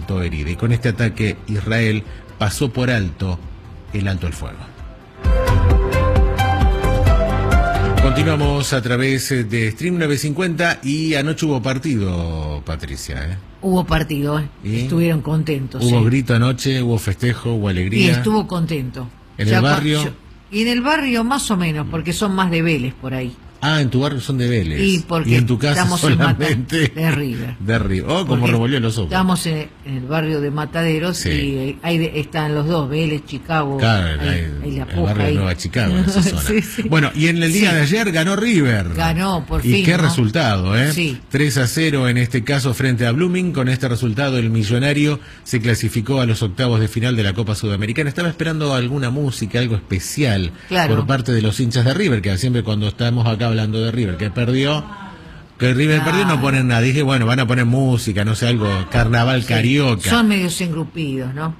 resultó herida. Y con este ataque Israel pasó por alto el alto el fuego. Continuamos a través de Stream 950 y anoche hubo partido, Patricia. Hubo partido, estuvieron contentos. Hubo grito anoche, hubo festejo, hubo alegría. Y estuvo contento. ¿En el barrio? Y en el barrio más o menos, porque son más de Vélez por ahí. Ah, en tu barrio son de Vélez. Y en tu casa solamente de River. De River. Oh, como revolvió los ojos. Estamos en el barrio de Mataderos y ahí están los dos, Vélez, Chicago. Claro, ahí la el barrio de Nueva Chicago, en esa zona. Sí. Bueno, y en el día de ayer ganó River. Ganó, por fin. Y qué resultado, ¿eh? Sí. 3-0 en este caso frente a Blooming. Con este resultado el Millonario se clasificó a los octavos de final de la Copa Sudamericana. Estaba esperando alguna música, algo especial por parte de los hinchas de River, que siempre cuando estamos acá hablando de River, que perdió, no ponen nada. Dije, bueno, van a poner música, no sé, algo, carnaval carioca. Son medios engrupidos, ¿no?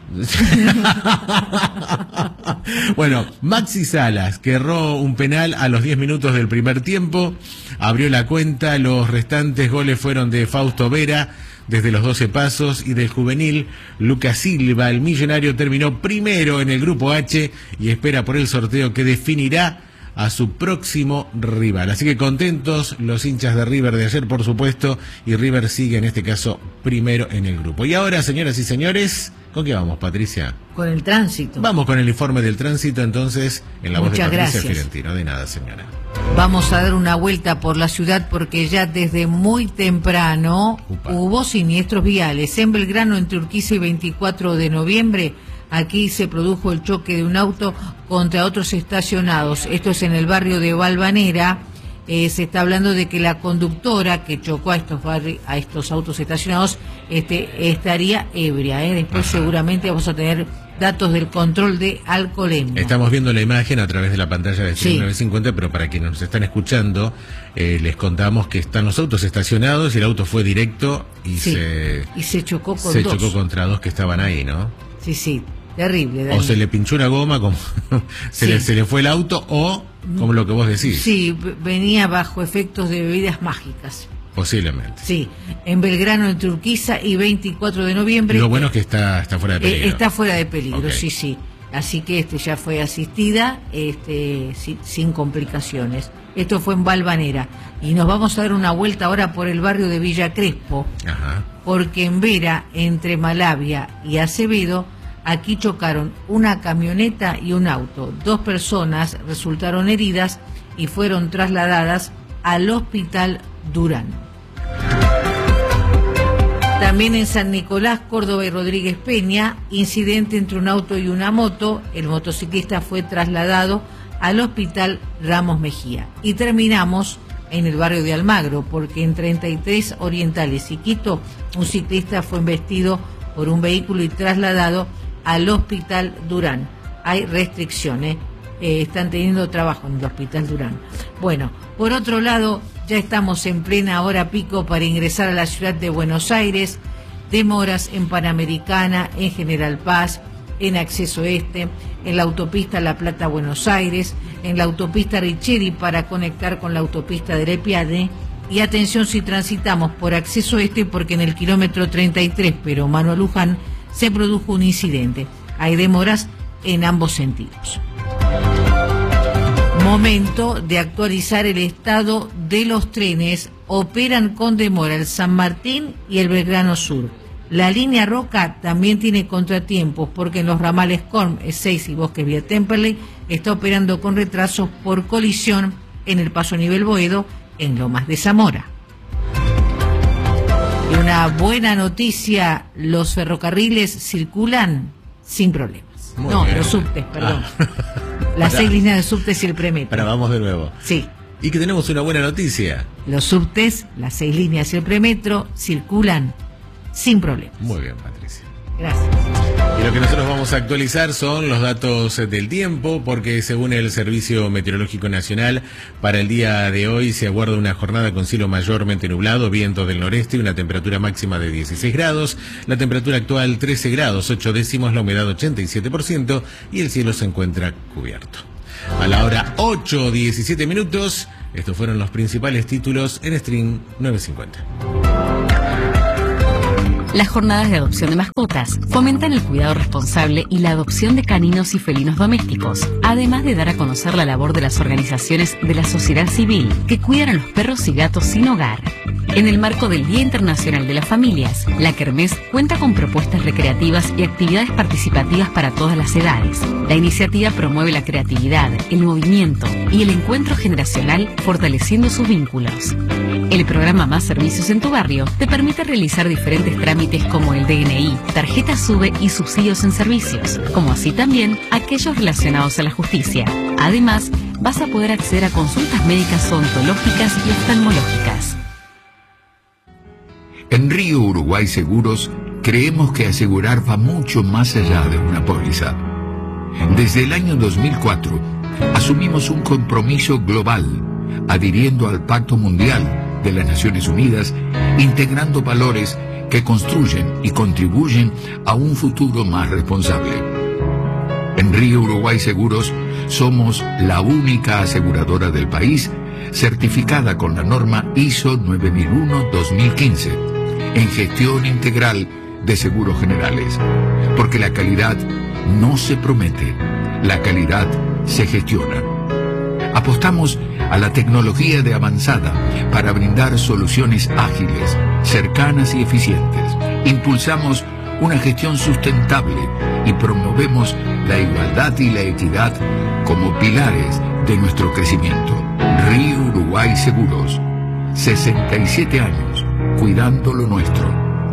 Bueno, Maxi Salas, que erró un penal a los 10 minutos del primer tiempo, abrió la cuenta. Los restantes goles fueron de Fausto Vera, desde los 12 pasos, y del juvenil Lucas Silva. El Millonario terminó primero en el grupo H y espera por el sorteo que definirá a su próximo rival. Así que contentos los hinchas de River de ayer, por supuesto, y River sigue en este caso primero en el grupo. Y ahora, señoras y señores, ¿con qué vamos, Patricia? Con el tránsito. Vamos con el informe del tránsito, entonces, en la voz de Patricia Fiorentino. De nada, señora. Vamos a dar una vuelta por la ciudad porque ya desde muy temprano hubo siniestros viales. En Belgrano, entre Urquiza y 24 de noviembre, aquí se produjo el choque de un auto contra otros estacionados. Esto es en el barrio de Valvanera. Se está hablando de que la conductora que chocó a estos autos estacionados estaría ebria. Después seguramente vamos a tener datos del control de alcoholemia. Estamos viendo la imagen a través de la pantalla de Stream 950, pero para quienes nos están escuchando, les contamos que están los autos estacionados y el auto fue directo y se chocó chocó contra dos que estaban ahí, ¿no? Sí. Terrible, Dani. O se le pinchó una goma, como se le fue el auto, o como lo que vos decís. Sí, venía bajo efectos de bebidas mágicas. Posiblemente. Sí, en Belgrano, entre Urquiza y 24 de noviembre. Lo bueno es que está fuera de peligro. Está fuera de peligro, okay. Sí. Así que ya fue asistida, sin complicaciones. Esto fue en Valvanera. Y nos vamos a dar una vuelta ahora por el barrio de Villa Crespo. Ajá. Porque en Vera, entre Malavia y Acevedo, aquí chocaron una camioneta y un auto. 2 personas resultaron heridas y fueron trasladadas al Hospital Durán. También en San Nicolás, Córdoba y Rodríguez Peña, incidente entre un auto y una moto. El motociclista fue trasladado al Hospital Ramos Mejía. Y terminamos en el barrio de Almagro, porque en 33 Orientales y Quito, un ciclista fue embestido por un vehículo y trasladado al Hospital Durán. Hay restricciones, están teniendo trabajo en el Hospital Durán. Bueno, por otro lado, ya estamos en plena hora pico para ingresar a la ciudad de Buenos Aires. Demoras en Panamericana, en General Paz, en Acceso Este, en la autopista La Plata-Buenos Aires, en la autopista Richeri para conectar con la autopista de Lepiane. Y atención si transitamos por Acceso Este, porque en el kilómetro 33, pero Manuel Luján, se produjo un incidente. Hay demoras en ambos sentidos. Momento de actualizar el estado de los trenes. Operan con demora el San Martín y el Belgrano Sur. La línea Roca también tiene contratiempos porque en los ramales Corm, E6 y Bosques Vía Temperley está operando con retrasos por colisión en el paso nivel Boedo en Lomas de Zamora. Y una buena noticia, los ferrocarriles circulan sin problemas. Muy bien. Los subtes, perdón. Las 6 líneas de subtes y el premetro. Pero vamos de nuevo. Sí. Y que tenemos una buena noticia. Los subtes, las 6 líneas y el premetro circulan sin problemas. Muy bien, Patricia. Gracias. Y lo que nosotros vamos a actualizar son los datos del tiempo, porque según el Servicio Meteorológico Nacional, para el día de hoy se aguarda una jornada con cielo mayormente nublado, viento del noreste, una temperatura máxima de 16 grados, la temperatura actual 13 grados, 8 décimos, la humedad 87% y el cielo se encuentra cubierto. A la hora 8:17 minutos, estos fueron los principales títulos en Stream 950. Las jornadas de adopción de mascotas fomentan el cuidado responsable y la adopción de caninos y felinos domésticos, además de dar a conocer la labor de las organizaciones de la sociedad civil que cuidan a los perros y gatos sin hogar. En el marco del Día Internacional de las Familias, la Kermés cuenta con propuestas recreativas y actividades participativas para todas las edades. La iniciativa promueve la creatividad, el movimiento y el encuentro generacional, fortaleciendo sus vínculos. El programa Más Servicios en tu Barrio te permite realizar diferentes trámites como el DNI, tarjeta SUBE y subsidios en servicios, como así también aquellos relacionados a la justicia. Además, vas a poder acceder a consultas médicas odontológicas y oftalmológicas. En Río Uruguay Seguros creemos que asegurar va mucho más allá de una póliza. Desde el año 2004 asumimos un compromiso global, adhiriendo al Pacto Mundial de las Naciones Unidas, integrando valores que construyen y contribuyen a un futuro más responsable. En Río Uruguay Seguros somos la única aseguradora del país certificada con la norma ISO 9001-2015 en gestión integral de seguros generales, porque la calidad no se promete, la calidad se gestiona. Apostamos a la tecnología de avanzada para brindar soluciones ágiles, cercanas y eficientes. Impulsamos una gestión sustentable y promovemos la igualdad y la equidad como pilares de nuestro crecimiento. Río Uruguay Seguros, 67 años, cuidando lo nuestro.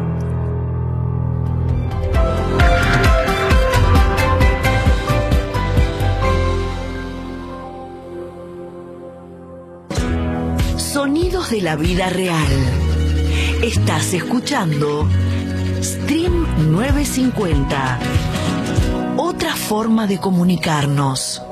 Sonidos de la vida real. Estás escuchando Stream 950. Otra forma de comunicarnos.